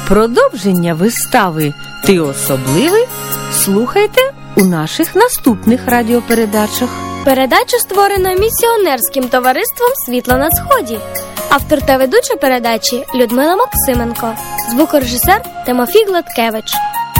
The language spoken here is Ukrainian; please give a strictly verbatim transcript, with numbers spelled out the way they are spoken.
Продовження вистави «Ти особливий» слухайте у наших наступних радіопередачах. Передача створена місіонерським товариством «Світло на сході». Автор та ведуча передачі Людмила Максименко. Звукорежисер Тимофій Гладкевич.